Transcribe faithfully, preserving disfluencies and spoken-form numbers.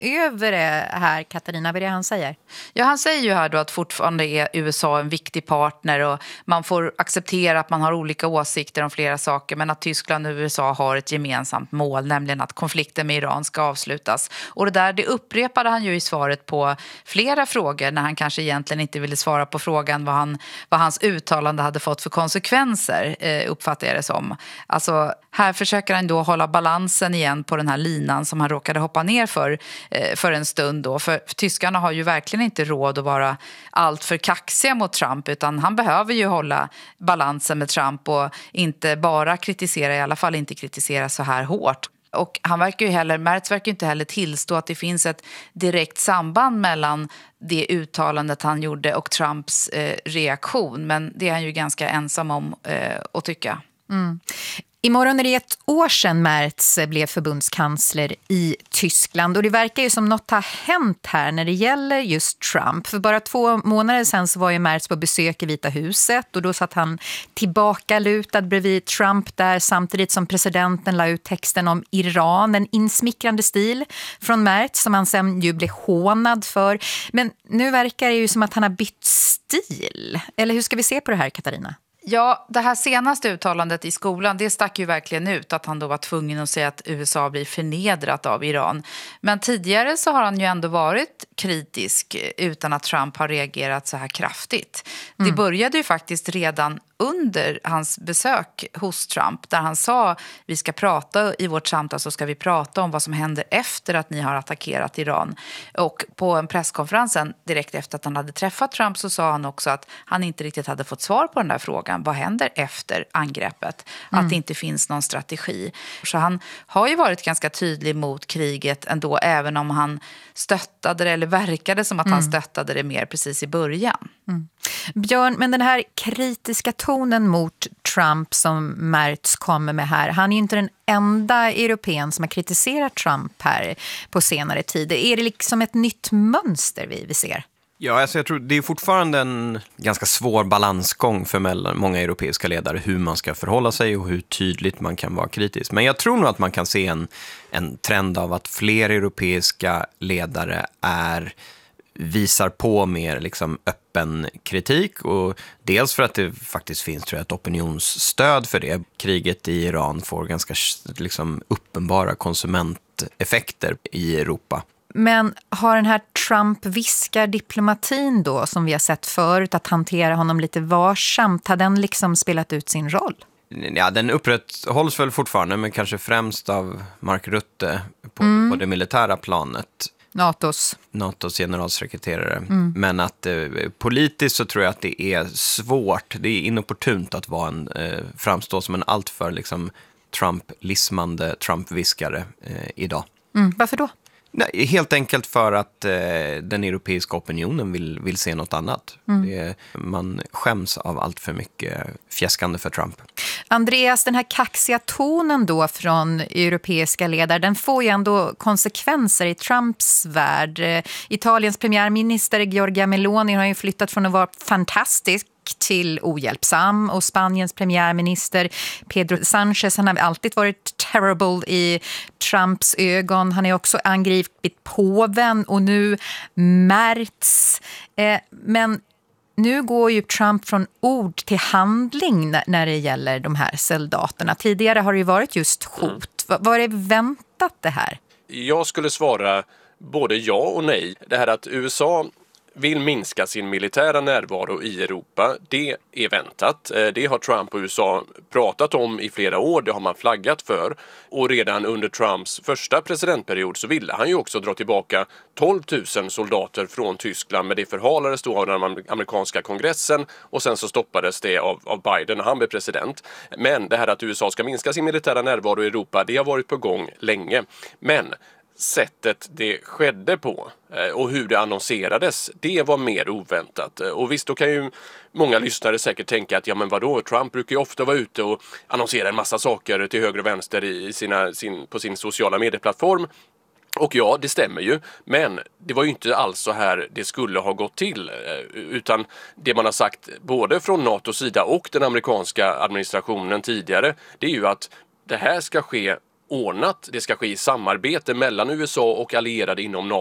över det här, Katarina? Vad är det han säger? Ja, han säger ju här då att fortfarande är U S A en viktig partner och man får acceptera att man har olika åsikter om flera saker, men att Tyskland och U S A har ett gemensamt mål, nämligen att konflikten med Iran ska avslutas. Och det där, det upprepade han ju i svaret på flera frågor när han kanske egentligen inte ville svara på frågan vad, han, vad hans uttalande hade fått för konsekvenser, eh, uppfattar jag det som. Alltså, här försöker han då hålla balansen igen på den här linan som han råkade hoppa ner för, eh, för en stund då. För, för tyskarna har ju verkligen inte råd att vara allt för kaxiga mot Trump, utan han behöver ju hålla balansen med Trump och inte bara kritisera, i alla fall inte kritisera så här hårt. Och han verkar ju heller, Merz verkar ju inte heller tillstå att det finns ett direkt samband mellan det uttalandet han gjorde och Trumps eh, reaktion. Men det är han ju ganska ensam om eh, att tycka. Mm. Imorgon är det ett år sedan Merz blev förbundskansler i Tyskland och det verkar ju som något har hänt här när det gäller just Trump. För bara två månader sedan så var ju Merz på besök i Vita huset och då satt han tillbaka lutad bredvid Trump där samtidigt som presidenten la ut texten om Iran, en insmickrande stil från Merz som han sen ju blev hånad för. Men nu verkar det ju som att han har bytt stil. Eller hur ska vi se på det här, Katarina? Ja, det här senaste uttalandet i skolan, det stack ju verkligen ut att han då var tvungen att säga att U S A blir förnedrat av Iran. Men tidigare så har han ju ändå varit kritisk utan att Trump har reagerat så här kraftigt. Mm. Det började ju faktiskt redan under hans besök hos Trump där han sa vi ska prata i vårt samtal så ska vi prata om vad som händer efter att ni har attackerat Iran. Och på en presskonferensen direkt efter att han hade träffat Trump så sa han också att han inte riktigt hade fått svar på den där frågan. Vad händer efter angreppet? Mm. Att det inte finns någon strategi. Så han har ju varit ganska tydlig mot kriget ändå, även om han stöttade det eller verkade som att mm. han stöttade det mer precis i början. Mm. Björn, men den här kritiska tonen mot Trump som Merz kommer med här, han är ju inte den enda europén som har kritiserat Trump här på senare tid. Är det liksom ett nytt mönster vi, vi ser? Ja, alltså jag tror det är fortfarande en ganska svår balansgång för mellan många europeiska ledare hur man ska förhålla sig och hur tydligt man kan vara kritisk. Men jag tror nog att man kan se en, en trend av att fler europeiska ledare är visar på mer liksom öppen kritik och dels för att det faktiskt finns tror jag, ett opinionsstöd för det. Kriget i Iran får ganska liksom, uppenbara konsumenteffekter i Europa. Men har den här Trump-viskar-diplomatin då, som vi har sett förut, att hantera honom lite varsamt, har den liksom spelat ut sin roll? Ja, den upprätthålls väl fortfarande, men kanske främst av Mark Rutte på, mm. på det militära planet. NATOs. NATOs generalsekreterare. Mm. Men att eh, politiskt så tror jag att det är svårt, det är inopportunt att vara en, eh, framstå som en alltför liksom, Trump-lismande, Trump-viskare eh, idag. Mm. Varför då? Nej, helt enkelt för att eh, den europeiska opinionen vill, vill se något annat. Mm. Det, man skäms av allt för mycket fjäskande för Trump. Andreas, den här kaxiga tonen då från europeiska ledare, den får ju ändå konsekvenser i Trumps värld. Italiens premiärminister Giorgia Meloni har ju flyttat från att vara fantastisk till ohjälpsam och Spaniens premiärminister Pedro Sánchez, han har alltid varit terrible i Trumps ögon. Han är också angripit påven och nu Merz. Eh, men nu går ju Trump från ord till handling när, när det gäller de här soldaterna. Tidigare har det ju varit just hot. Mm. Var det väntat det här? Jag skulle svara både ja och nej. Det här att U S A vill minska sin militära närvaro i Europa, det är väntat. Det har Trump och U S A pratat om i flera år, det har man flaggat för. Och redan under Trumps första presidentperiod så ville han ju också dra tillbaka tolv tusen soldater från Tyskland, men det förhalades då av den amerikanska kongressen och sen så stoppades det av, av Biden när han blev president. Men det här att U S A ska minska sin militära närvaro i Europa, det har varit på gång länge. Men sättet det skedde på och hur det annonserades, det var mer oväntat. Och visst, då kan ju många lyssnare säkert tänka att ja men vadå, Trump brukar ju ofta vara ute och annonsera en massa saker till höger och vänster i sina, sin, på sin sociala medieplattform. Och ja, det stämmer ju, men det var ju inte alls så här det skulle ha gått till, utan det man har sagt både från NATOs sida och den amerikanska administrationen tidigare, det är ju att det här ska ske ordnat. Det ska ske i samarbete mellan U S A och allierade inom NATO.